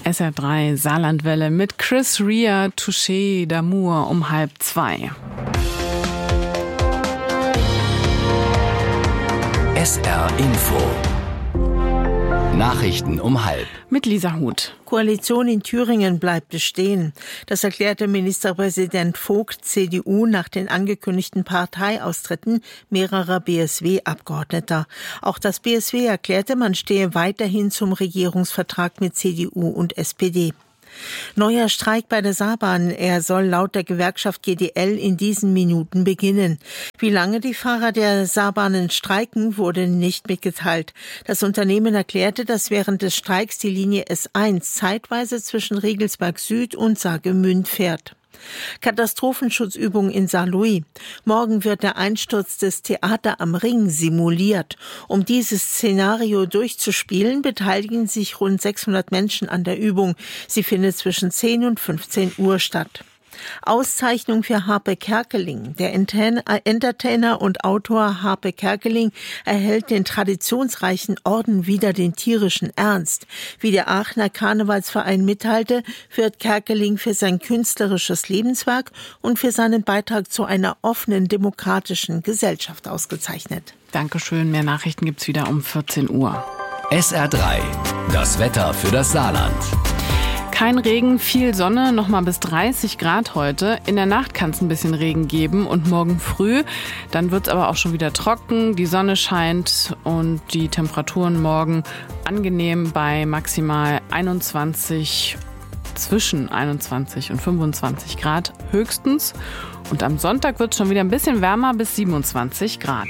SR3 Saarlandwelle mit Chris Rea, Touché d'amour um 1:30. SR Info. Nachrichten um 1:30. Mit Lisa Huth. Koalition in Thüringen bleibt bestehen. Das erklärte Ministerpräsident Vogt, CDU, nach den angekündigten Parteiaustritten mehrerer BSW-Abgeordneter. Auch das BSW erklärte, man stehe weiterhin zum Regierungsvertrag mit CDU und SPD. Neuer Streik bei der Saarbahn. Er soll laut der Gewerkschaft GDL in diesen Minuten beginnen. Wie lange die Fahrer der Saarbahnen streiken, wurde nicht mitgeteilt. Das Unternehmen erklärte, dass während des Streiks die Linie S1 zeitweise zwischen Regelsberg Süd und Saargemünd fährt. Katastrophenschutzübung in Saarlouis. Morgen wird der Einsturz des Theater am Ring simuliert. Um dieses Szenario durchzuspielen, beteiligen sich rund 600 Menschen an der Übung. Sie findet zwischen 10 und 15 Uhr statt. Auszeichnung für Harpe Kerkeling. Der Entertainer und Autor Harpe Kerkeling erhält den traditionsreichen Orden Wider den tierischen Ernst. Wie der Aachener Karnevalsverein mitteilte, wird Kerkeling für sein künstlerisches Lebenswerk und für seinen Beitrag zu einer offenen, demokratischen Gesellschaft ausgezeichnet. Dankeschön. Mehr Nachrichten gibt's wieder um 14 Uhr. SR3. Das Wetter für das Saarland. Kein Regen, viel Sonne, nochmal bis 30 Grad heute. In der Nacht kann es ein bisschen Regen geben und morgen früh. Dann wird es aber auch schon wieder trocken, die Sonne scheint und die Temperaturen morgen angenehm bei maximal zwischen 21 und 25 Grad höchstens. Und am Sonntag wird es schon wieder ein bisschen wärmer bis 27 Grad.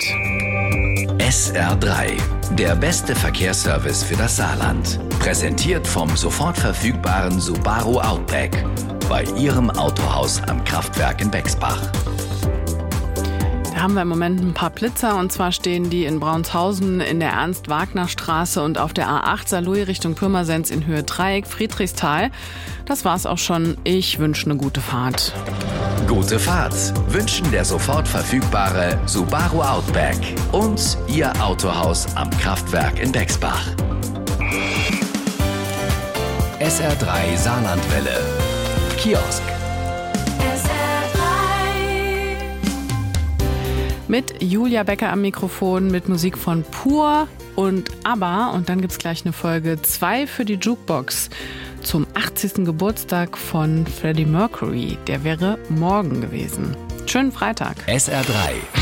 SR3, der beste Verkehrsservice für das Saarland. Präsentiert vom sofort verfügbaren Subaru Outback. Bei Ihrem Autohaus am Kraftwerk in Bexbach. Da haben wir im Moment ein paar Blitzer, und zwar stehen die in Braunshausen in der Ernst-Wagner-Straße und auf der A8 Saarlouis Richtung Pirmasens in Höhe Dreieck, Friedrichsthal. Das war's auch schon. Ich wünsche eine gute Fahrt. Gute Fahrt wünschen der sofort verfügbare Subaru Outback und Ihr Autohaus am Kraftwerk in Bexbach. SR3 Saarlandwelle. Kiosk. Mit Julia Becker am Mikrofon, mit Musik von Pur und ABBA. Und dann gibt's gleich eine Folge 2 für die Jukebox zum 80. Geburtstag von Freddie Mercury. Der wäre morgen gewesen. Schönen Freitag. SR3.